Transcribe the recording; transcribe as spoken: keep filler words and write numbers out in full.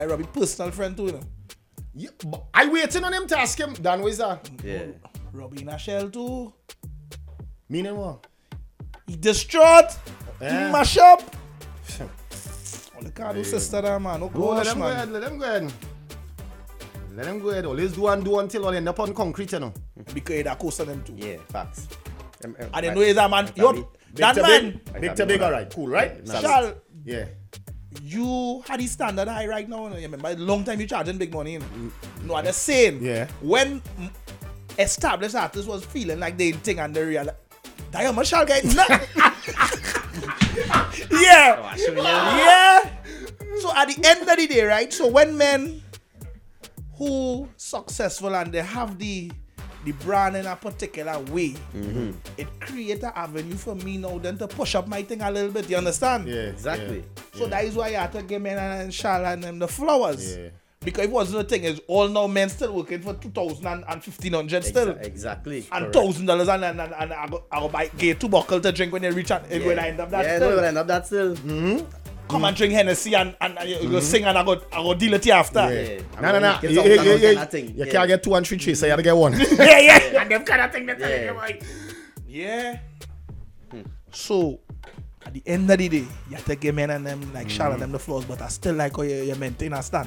I Robbie personal friend too, you know. Yeah, but I waiting on him to ask him. Dan, where's that? Yeah. Robbie in a shell too. Meaning what? He distraught. Yeah. He mash up. Oh, the Cardo sister there, man. Oh, Go, let gosh, them go man. ahead, let them go ahead. Let them go ahead. Always do and do until all end up on concrete, you know. Because that cost on them too. Yeah, facts. Um, um, I didn't right. know he's a man. Right, Yo, Big that to man. big. Big to big, alright. Cool, right? Nice. Shall, Yeah. you had the standard high right now. You know, you remember, long time you charging big money. You know, no, I'm just saying. Yeah. When mm, established artists was feeling like they thing and they realized, damn, I shall get nothing. Yeah. Yeah. So at the end of the day, right? So when men who successful and they have the the brand in a particular way, Mm-hmm. it creates an avenue for me now then to push up my thing a little bit. You understand? Yeah. Exactly. So that is why you have to give men and Charlotte and them the flowers. Yeah. Because if it wasn't a thing, it's all now men still working for two thousand and fifteen hundred still. Exa- exactly. And Correct. thousand dollars and and, and, and I go I go buy get two buckle to drink when you reach and Yeah. when I end up that yeah, still. no, when I end up that still. Come and drink Hennessy and, and, and you go sing and I go I go deal it you after. Yeah. I'm No, no, gonna no. get You, some you, kind you, of you, that thing. you Yeah. can't get two and three chaser, you have to get one. yeah, yeah. And them kind of thing that Yeah. you, boy. Yeah. So at the end of the day, you have to give men and them like Charlotte them the flaws, but I still like how you, you maintain a stand.